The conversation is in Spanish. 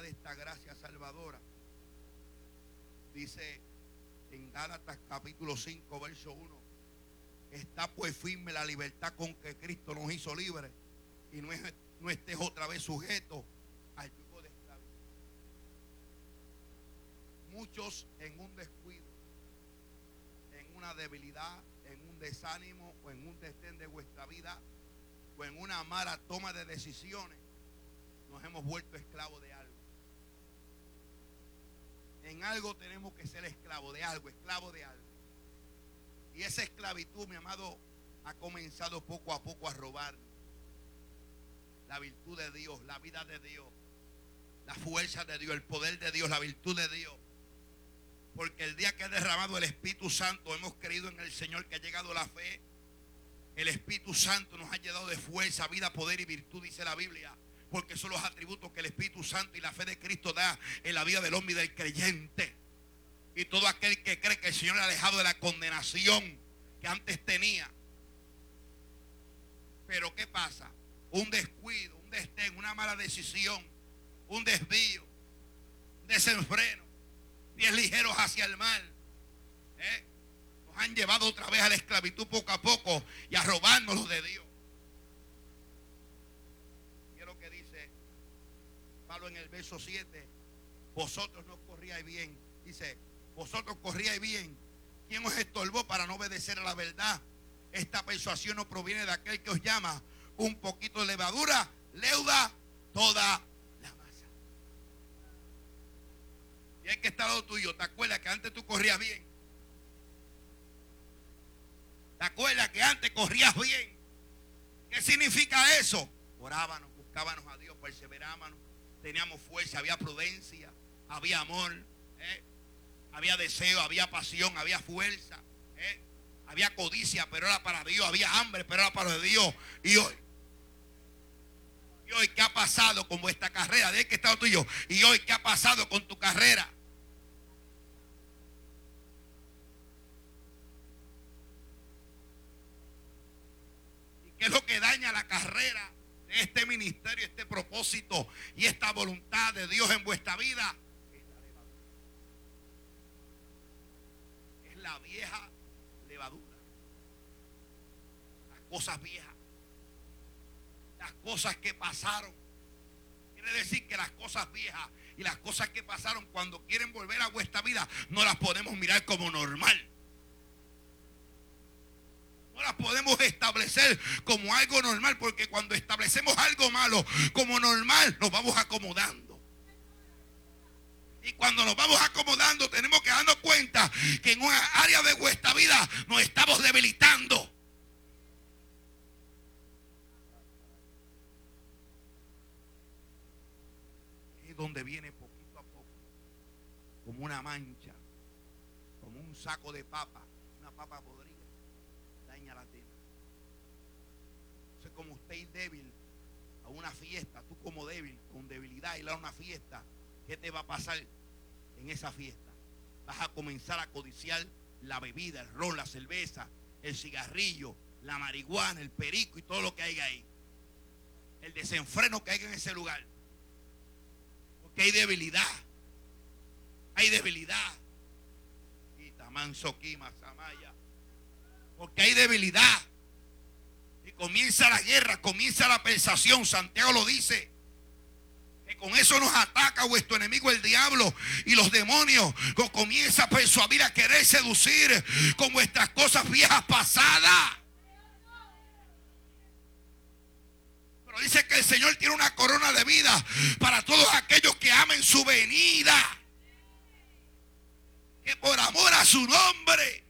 de esta gracia salvadora. Dice en Gálatas capítulo 5 verso 1: está pues firme la libertad con que Cristo nos hizo libres, y no estés otra vez sujeto al yugo de esclavitud. Muchos en un descuido, en una debilidad, en un desánimo o en un desdén de vuestra vida, o en una mala toma de decisiones, nos hemos vuelto esclavos de algo. En algo tenemos que ser esclavos de algo, esclavos de algo. Y esa esclavitud, mi amado, ha comenzado poco a poco a robar la virtud de Dios, la vida de Dios, la fuerza de Dios, el poder de Dios, la virtud de Dios. Porque el día que ha derramado el Espíritu Santo, hemos creído en el Señor, que ha llegado la fe. El Espíritu Santo nos ha llenado de fuerza, vida, poder y virtud, dice la Biblia. Porque son los atributos que el Espíritu Santo y la fe de Cristo da en la vida del hombre y del creyente. Y todo aquel que cree que el Señor le ha alejado de la condenación que antes tenía. Pero ¿qué pasa? Un descuido, un desdén, una mala decisión, un desvío, un desenfreno, pies ligeros hacia el mal, nos han llevado otra vez a la esclavitud poco a poco y a robárnoslo de Dios. Y es lo que dice Pablo en el verso 7: vosotros no corríais bien. Dice: vosotros corríais bien. ¿Quién os estorbó para no obedecer a la verdad? Esta persuasión no proviene de aquel que os llama. Un poquito de levadura leuda toda la masa. Y hay que estar al lado tuyo. ¿Te acuerdas que antes tú corrías bien? ¿Te acuerdas que antes corrías bien? ¿Qué significa eso? Orábamos, buscábamos a Dios, perseverábamos, teníamos fuerza, había prudencia, había amor, había deseo, había pasión, había fuerza, había codicia, pero era para Dios, había hambre, pero era para Dios. Y hoy, ¿qué ha pasado con vuestra carrera? De que está tuyo. Y hoy, ¿qué ha pasado con tu carrera? ¿Y qué es lo que daña la carrera de este ministerio, este propósito y esta voluntad de Dios en vuestra vida? Es la levadura. Es la vieja levadura. Las cosas viejas. Las cosas que pasaron. Quiere decir que las cosas viejas y las cosas que pasaron, cuando quieren volver a vuestra vida, no las podemos mirar como normal. No las podemos establecer como algo normal, porque cuando establecemos algo malo como normal, nos vamos acomodando. Y cuando nos vamos acomodando, tenemos que darnos cuenta que en una área de vuestra vida nos estamos debilitando. Donde viene poquito a poco, como una mancha, como un saco de papa, una papa podrida, daña la tela. Entonces, como usted es débil a una fiesta, tú como débil, con debilidad, ir a una fiesta, ¿qué te va a pasar en esa fiesta? Vas a comenzar a codiciar la bebida, el ron, la cerveza, el cigarrillo, la marihuana, el perico y todo lo que haya ahí. El desenfreno que haya en ese lugar. Que hay debilidad. Hay debilidad. Y tamanso quima samaya. Porque hay debilidad. Y comienza la guerra, comienza la persuasión. Santiago lo dice. Que con eso nos ataca vuestro enemigo el diablo y los demonios. Comienza a persuadir, a querer seducir con vuestras cosas viejas pasadas. Pero dice que el Señor tiene una corona de vida para todos aquellos que amen su venida. Que por amor a su nombre